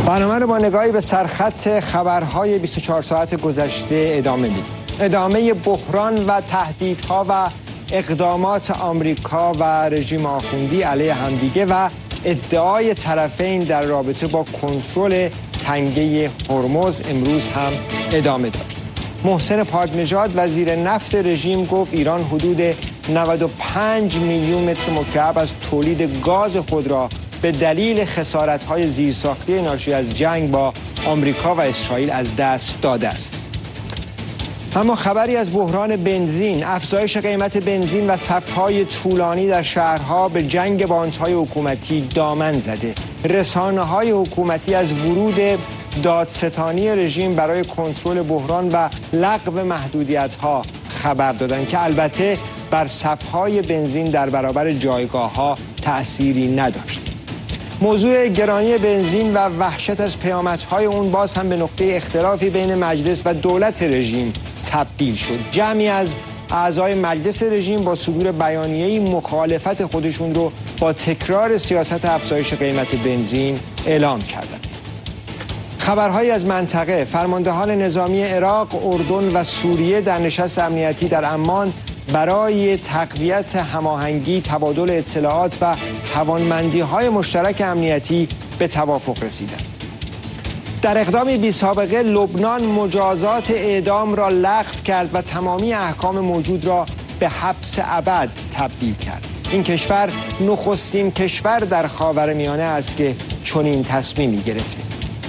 برنامه رو با نگاهی به سرخط خبرهای 24 ساعت گذشته ادامه میدیم. ادامه بحران و تهدیدها و اقدامات آمریکا و رژیم آخوندی علیه همدیگه و ادعای طرفین در رابطه با کنترل تنگه هرمز امروز هم ادامه داشت. محسن پاکنژاد وزیر نفت رژیم گفت ایران حدود 95 میلیون متر مکعب از تولید گاز خود را به دلیل خسارت‌های زیرساختی ناشی از جنگ با آمریکا و اسرائیل از دست داده است. اما خبری از بحران بنزین، افزایش قیمت بنزین و صف‌های طولانی در شهرها به جنگ بانک‌های حکومتی دامن زده. رسانه‌های حکومتی از ورود دادستانی رژیم برای کنترل بحران و لغو محدودیت‌ها خبر دادند که البته بر صف‌های بنزین در برابر جایگاه‌ها تأثیری نداشت. موضوع گرانی بنزین و وحشت از پیامدهای اون باز هم به نقطه اختلافی بین مجلس و دولت رژیم تبدیل شد. جمعی از اعضای مجلس رژیم با صدور بیانیه‌ای مخالفت خودشون رو با تکرار سیاست افزایش قیمت بنزین اعلام کردند. خبرهایی از منطقه، فرماندهان نظامی عراق، اردن و سوریه در نشست امنیتی در عمان برای تقویت هماهنگی، تبادل اطلاعات و توانمندی‌های مشترک امنیتی به توافق رسیدند. در اقدامی بی سابقه لبنان مجازات اعدام را لغو کرد و تمامی احکام موجود را به حبس ابد تبدیل کرد. این کشور نخستین کشور در خاورمیانه است که چنین تصمیمی گرفته.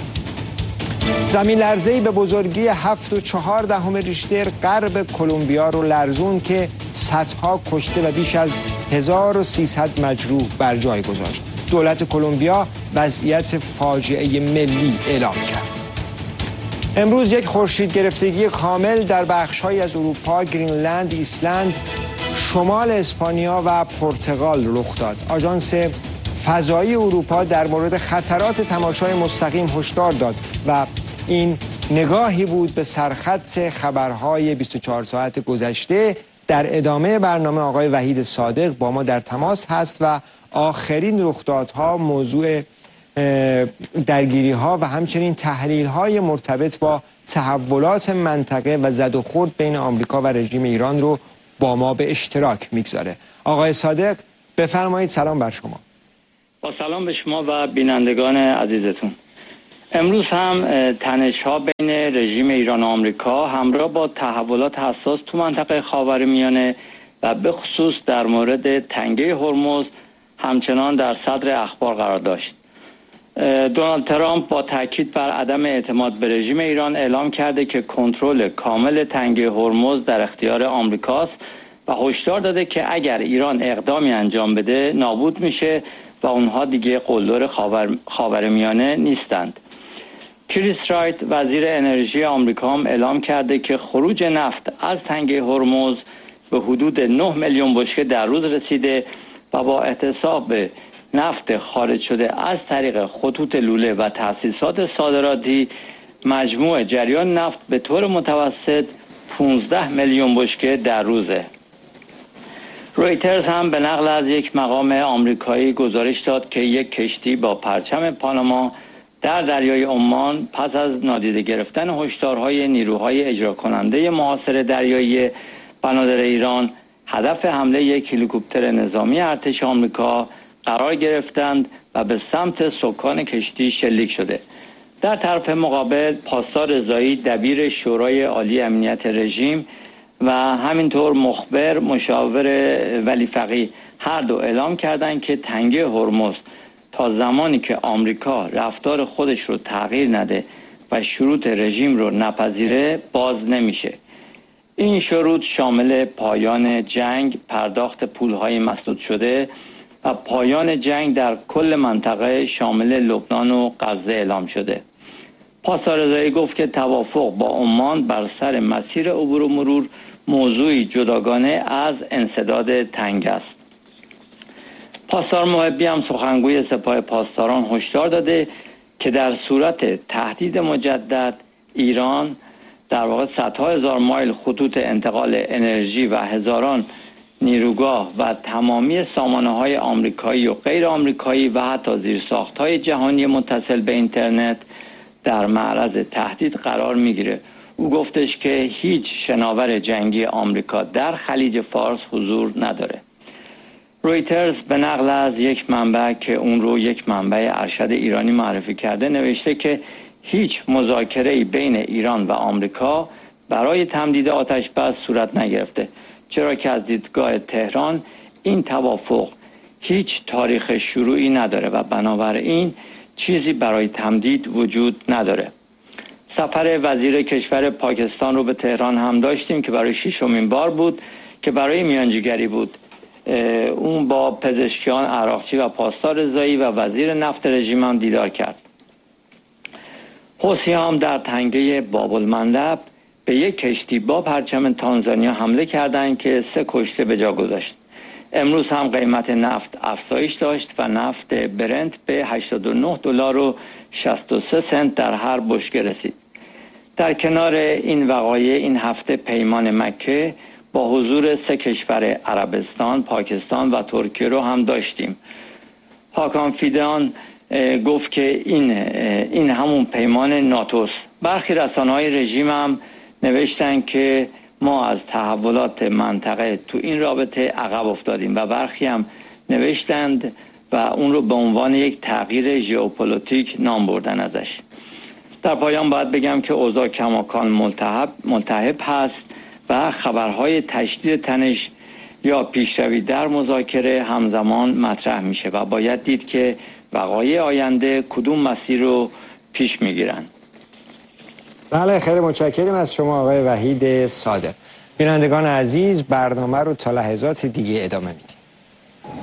زمین لرزه‌ای به بزرگی 7.4 ریشتر غرب کلمبیا رو لرزون که صدها کشته و بیش از 1300 مجروح بر جای گذاشت. دولت کلمبیا وضعیت فاجعه ملی اعلام کرد. امروز یک خورشید گرفتگی کامل در بخش‌هایی از اروپا، گرینلند، ایسلند، شمال اسپانیا و پرتغال رخ داد. آژانس فضایی اروپا در مورد خطرات تماشای مستقیم هشدار داد و این نگاهی بود به سرخط خبرهای 24 ساعت گذشته. در ادامه برنامه آقای وحید صادق با ما در تماس هست و آخرین رخدادها، موضوع درگیری‌ها و همچنین تحلیل‌های مرتبط با تحولات منطقه و زد و خورد بین آمریکا و رژیم ایران رو با ما به اشتراک میگذاره. آقای صادق بفرمایید. سلام بر شما. با سلام به شما و بینندگان عزیزتون. امروز هم تنش‌ها بین رژیم ایران و آمریکا همراه با تحولات حساس تو منطقه خاورمیانه و به خصوص در مورد تنگه هرمز همچنان در صدر اخبار قرار داشت. دونالد ترامپ با تاکید بر عدم اعتماد به رژیم ایران اعلام کرده که کنترل کامل تنگه هرمز در اختیار آمریکاست و هشدار داده که اگر ایران اقدامی انجام بده نابود میشه و اونها دیگه قلدر خاورمیانه نیستند. کریس رایت وزیر انرژی آمریکا هم اعلام کرده که خروج نفت از تنگه هرمز به حدود 9 میلیون بشکه در روز رسیده و با احتساب نفت خارج شده از طریق خطوط لوله و تأسیسات صادراتی مجموع جریان نفت به طور متوسط 15 میلیون بشکه در روزه. رویترز هم به نقل از یک مقام آمریکایی گزارش داد که یک کشتی با پرچم پاناما در دریای عمان پس از نادیده گرفتن هشدارهای نیروهای اجرا کننده محاصره دریایی بنادر ایران هدف حمله یک هلیکوپتر نظامی ارتش آمریکا قرار گرفتند و به سمت سکان کشتی شلیک شده. در طرف مقابل پاسدار رضایی دبیر شورای عالی امنیت رژیم و همینطور مخبر مشاور ولی فقیه هر دو اعلام کردند که تنگه هرمز تا زمانی که آمریکا رفتار خودش رو تغییر نده و شروط رژیم رو نپذیره باز نمیشه. این شروط شامل پایان جنگ، پرداخت پولهای مسدود شده و پایان جنگ در کل منطقه شامل لبنان و غزه اعلام شده. پاسدار رضایی گفت که توافق با عمان بر سر مسیر عبور و مرور موضوعی جداگانه از انسداد تنگ است. پاسدار محبی هم سخنگوی سپاه پاسداران هشدار داده که در صورت تهدید مجدد ایران در واقع صدها هزار مایل خطوط انتقال انرژی و هزاران نیروگاه و تمامی سامانه‌های آمریکایی و غیر آمریکایی و حتی زیرساخت‌های جهانی متصل به اینترنت در معرض تهدید قرار میگیره. او گفتش که هیچ شناور جنگی آمریکا در خلیج فارس حضور نداره. رویترز به نقل از یک منبع که اون رو یک منبع ارشد ایرانی معرفی کرده نوشته که هیچ مذاکره‌ای بین ایران و آمریکا برای تمدید آتش بس صورت نگرفته، چرا که از دیدگاه تهران این توافق هیچ تاریخ شروعی نداره و بنابراین چیزی برای تمدید وجود نداره. سفر وزیر کشور پاکستان رو به تهران هم داشتیم که برای 6مین بار بود که برای میانجیگری بود. اون با پزشکیان عراقچی و پاسدار رضایی و وزیر نفت رژیم هم دیدار کرد. حوثی هم در تنگه باب المندب به یک کشتی با پرچم تانزانیا حمله کردند که 3 کشته به جا گذاشت. امروز هم قیمت نفت افزایش داشت و نفت برنت به $89.63 در هر بشکه رسید. در کنار این وقایع این هفته پیمان مکه با حضور 3 کشور عربستان، پاکستان و ترکیه رو هم داشتیم. هاکان فیدان گفت که این همون پیمان ناتوست. برخی رسانه‌های رژیم هم نوشتن که ما از تحولات منطقه تو این رابطه عقب افتادیم و برخی هم نوشتند و اون رو به عنوان یک تغییر ژئوپلیتیک نام بردن ازش. در پایان باید بگم که اوضاع کماکان ملتهب هست و خبرهای تشدید تنش یا پیشروی در مذاکره همزمان مطرح میشه و باید دید که وقایع آینده کدوم مسیر رو پیش میگیرن. بله، خیلی متشکریم از شما آقای وحید صادق. بینندگان عزیز، برنامه رو تا لحظات دیگه ادامه میدیم.